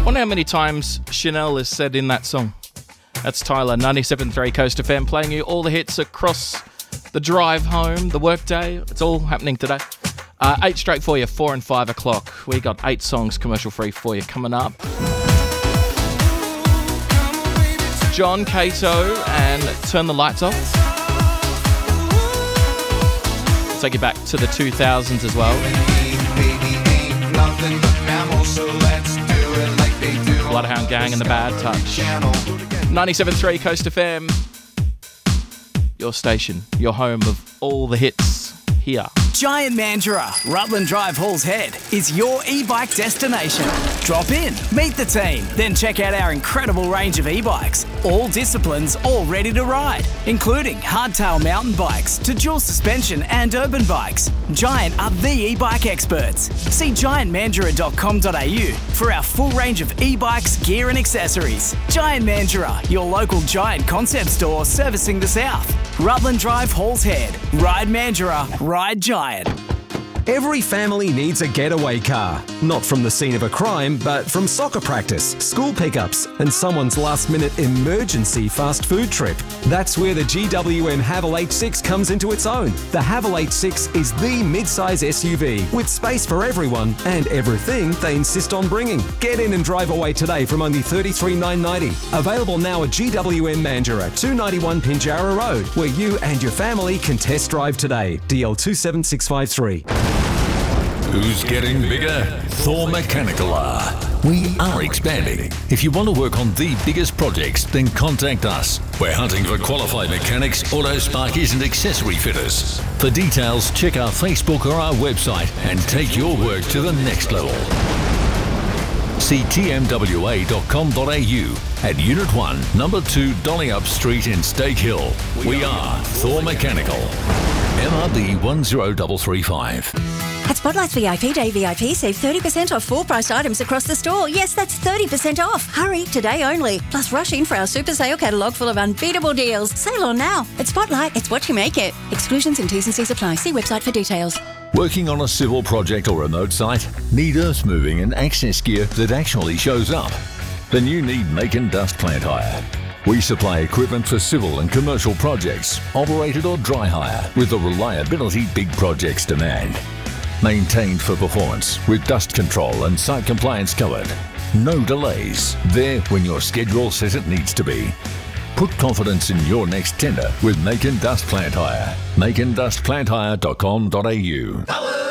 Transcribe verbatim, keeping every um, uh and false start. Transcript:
Wonder how many times Chanel is said in that song. That's Tyler, ninety-seven point three Coast F M, playing you all the hits across the drive home, the workday. It's all happening today. Uh, eight straight for you, four and five o'clock. We got eight songs commercial free for you coming up. John Cato and Turn the Lights Off. I'll take you back to the two thousands as well. Bloodhound Gang and the Bad Touch. ninety-seven point three Coast F M. Your station, your home of all the hits here. Giant Mandurah, Rutland Drive Halls Head, is your e-bike destination. Drop in, meet the team, then check out our incredible range of e-bikes. All disciplines, all ready to ride, including hardtail mountain bikes to dual suspension and urban bikes. Giant are the e-bike experts. See giant mandurah dot com dot a u for our full range of e-bikes, gear and accessories. Giant Mandurah, your local Giant concept store servicing the south. Rutland Drive Halls Head. Ride Mandurah, ride Giant. Every family needs a getaway car. Not from the scene of a crime, but from soccer practice, school pickups, and someone's last-minute emergency fast food trip. That's where the G W M Haval H six comes into its own. The Haval H six is the mid-size S U V with space for everyone and everything they insist on bringing. Get in and drive away today from only thirty-three thousand nine hundred ninety dollars. Available now at G W M Mandurah, two ninety-one Pinjarra Road, where you and your family can test drive today. D L two seven six five three. Who's getting bigger? Thor Mechanical are. We are expanding. If you want to work on the biggest projects, then contact us. We're hunting for qualified mechanics, auto sparkies and accessory fitters. For details, check our Facebook or our website and take your work to the next level. See t m w a dot com dot a u at Unit one, Number two Dollyup Street in Stake Hill. We are Thor Mechanical. M R B one zero three three five. At Spotlight's V I P Day V I P, save thirty percent off full-priced items across the store. Yes, that's thirty percent off. Hurry, today only. Plus, rush in for our super sale catalogue full of unbeatable deals. Sale on now. At Spotlight, it's what you make it. Exclusions and T's and C's apply. See website for details. Working on a civil project or remote site? Need earth moving and access gear that actually shows up? Then you need Make and Dust Plant Hire. We supply equipment for civil and commercial projects, operated or dry hire, with the reliability big projects demand. Maintained for performance with dust control and site compliance covered. No delays. There when your schedule says it needs to be. Put confidence in your next tender with Make and Dust Plant Hire. make and dust plant hire dot com dot a u.